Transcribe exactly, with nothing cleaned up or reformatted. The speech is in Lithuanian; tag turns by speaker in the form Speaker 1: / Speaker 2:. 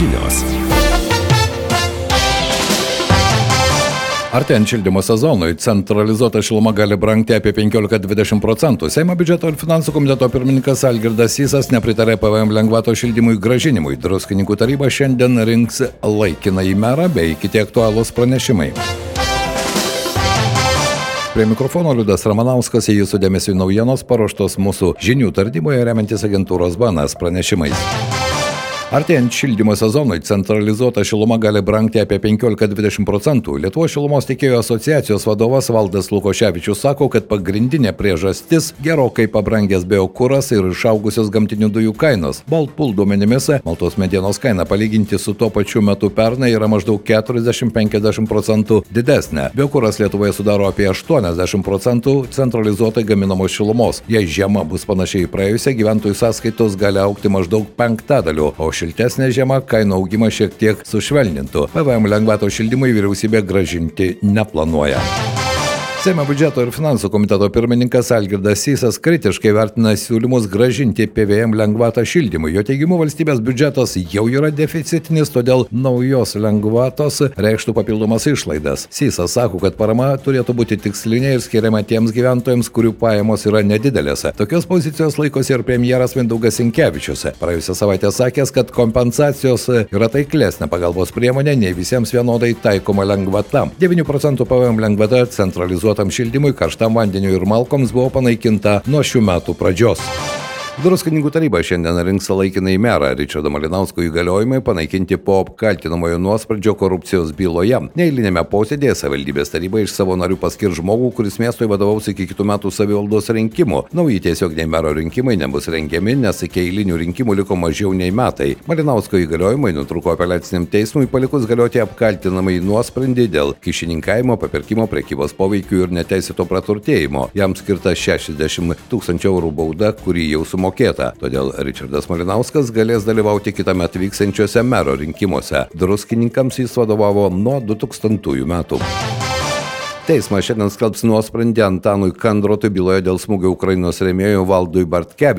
Speaker 1: žinios.
Speaker 2: Artėjant šildymo sezonui, centralizuota šiluma gali brangti apie penkiolika iki dvidešimt procentų. Seimo biudžeto ir finansų komiteto pirmininkas Algirdas Sysas nepritarė P V M lengvato šildymui grąžinimui. Druskininkų taryba šiandien rinks laikinąjį merą bei kiti aktualūs pranešimai. Prie mikrofono Liudas Ramanauskas, į jūsų dėmesį naujienos paruoštos mūsų žinių tarnyboje remiantis agentūros B N S pranešimais. Artėjant šildymo sezonui, centralizuota šiluma gali brangti apie penkiolika iki dvidešimt procentų. Lietuvos šilumos tiekėjų asociacijos vadovas Valdas Lukoševičius sako, kad pagrindinė priežastis – gerokai pabrangęs biokuras ir išaugusios gamtinių dujų kainos. Baltpool duomenimis maltos medienos kaina palyginti su tuo pačiu metu pernai yra maždaug keturiasdešimt iki penkiasdešimt procentų didesnė. Biokuras Lietuvoje sudaro apie aštuoniasdešimt procentų centralizuotai gaminamos šilumos. Jei žiema bus panašiai į praėjusią, gyventojų sąskaitos gali augti maždaug penktadaliu, o šiltesnė žiema kainų augimą šiek tiek sušvelnintų. P V M lengvato šildymui vyriausybė grąžinti neplanuoja. Seimo biudžeto ir finansų komiteto pirmininkas Algirdas Sysas kritiškai vertina siūlymus grąžinti P V M lengvatą šildymui. Jo teigimu, valstybės biudžetas jau yra deficitinis, todėl naujos lengvatos reikštų papildomas išlaidas. Sysas sako, kad parama turėtų būti tikslinė ir skiriama tiems gyventojams, kurių pajamos yra nedidelės. Tokios pozicijos laikosi ir premjeras Mindaugas Sinkevičius. Praėjusią savaitę sakęs, kad kompensacijos yra taiklesnė pagalbos priemonė, nei visiems vienodai taikoma lengvata. devynių procentų P V M lengvata centralizuota šildymui, karštam vandeniui ir malkoms buvo panaikinta nuo šių metų pradžios. Druskininkų taryba šiandien rinks laikinąjį merą. Ričardo Malinausko įgaliojimai panaikinti po apkaltinamojo nuosprendžio korupcijos byloje. Neeilinėme posėdėje savivaldybės taryba iš savo narių paskirs žmogų, kuris miestui vadovaus iki kitų metų savivaldos rinkimų. Nauji tiesioginiai mero rinkimai nebus rengiami, nes iki eilinių rinkimų liko mažiau nei metai. Malinausko įgaliojimai nutruko apeliaciniam teismui palikus galioti apkaltinamąjį nuosprendį dėl kyšininkavimo, papirkimo, prekybos poveikių ir neteisėto praturtėjimo. Jam skirta šešiasdešimt tūkstančių eurų bauda, kurį jau sumokėta. Mokėta. Todėl Ričardas Malinauskas galės dalyvauti kitąmet vyksiančiuose mero rinkimuose. Druskininkams jis vadovavo nuo du tūkstantųjų metų. Teismas šiandien skelbs nuosprendį Antanui Kandrotui byloje dėl smūgio Ukrainos rėmėjui Valdui Bartkevičiui.